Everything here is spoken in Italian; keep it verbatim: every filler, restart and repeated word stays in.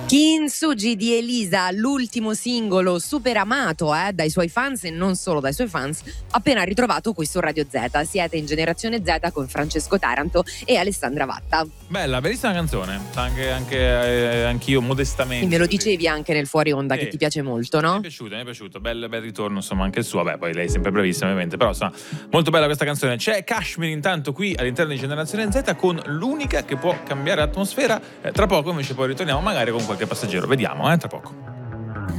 Kintsugi di Elisa, l'ultimo singolo super amato eh, dai suoi fans e non solo dai suoi fans, appena ritrovato qui su Radio Z. Siete in Generazione Z con Francesco Taranto e Alessandra Vatta. Bella, bellissima canzone, anche, anche eh, anch'io modestamente. E me lo così. dicevi anche nel fuori onda Sì. che ti piace molto, no? Mi è piaciuto, mi è piaciuto, bel, bel ritorno, insomma, anche il suo. Beh, poi lei è sempre bravissima, ovviamente, però insomma, molto bella questa canzone. C'è Kashmir intanto qui all'interno di Generazione Z con l'unica che può cambiare l'atmosfera. Eh, tra poco invece poi ritorniamo magari con qualche passeggero, vediamo, eh, tra poco.